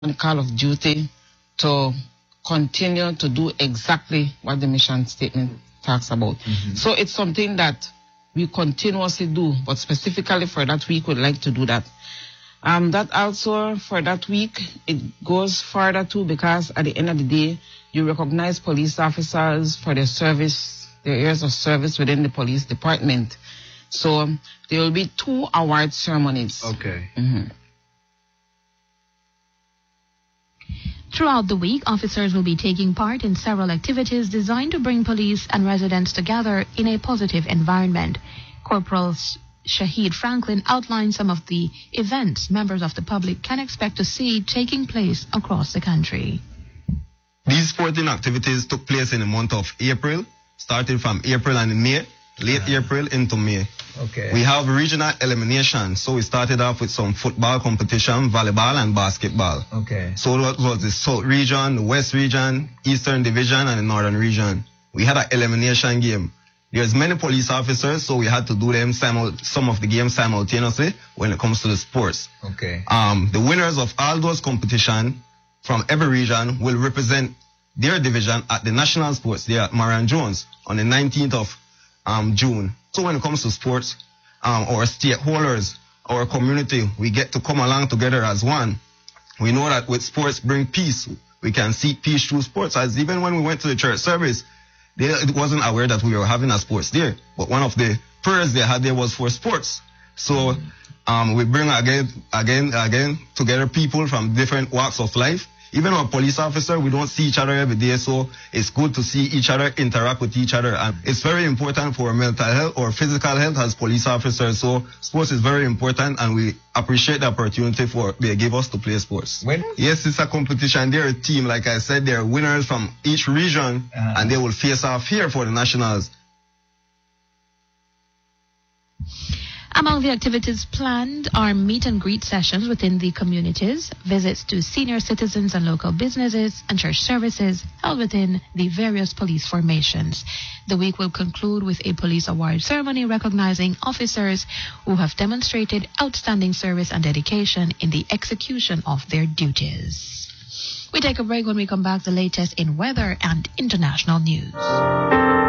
the call of duty to continue to do exactly what the mission statement talks about. So it's something that we continuously do, but specifically for that week, we'd like to do that. That also, for that week, it goes further too, because at the end of the day, you recognize police officers for their service, their years of service within the police department. So there will be 2 award ceremonies. Okay. Throughout the week, officers will be taking part in several activities designed to bring police and residents together in a positive environment. Corporal Shahid Franklin outlined some of the events members of the public can expect to see taking place across the country. These sporting activities took place in the month of April, starting from April and May, late April into May. Okay. We have regional elimination, so we started off with some football competition, volleyball and basketball. Okay. So it was the South region, the West region, Eastern division and the Northern region. We had an elimination game. There's many police officers, so we had to do them some of the games simultaneously when it comes to the sports. Okay. The winners of all those competitions from every region will represent their division at the national sports day at Marion Jones on the 19th of June. So when it comes to sports, our stakeholders, our community, we get to come along together as one. We know that with sports bring peace. We can seek peace through sports. As even when we went to the church service, they wasn't aware that we were having a sports there. But one of the prayers they had there was for sports. So we bring again together people from different walks of life. Even our police officer, we don't see each other every day, so it's good to see each other, interact with each other. And it's very important for mental health or physical health as police officers. So sports is very important, and we appreciate the opportunity they give us to play sports. Yes, it's a competition. They're a team. Like I said, they're winners from each region, and they will face off here for the nationals. Among the activities planned are meet and greet sessions within the communities, visits to senior citizens and local businesses, and church services held within the various police formations. The week will conclude with a police award ceremony recognizing officers who have demonstrated outstanding service and dedication in the execution of their duties. We take a break. When we come back, the latest in weather and international news.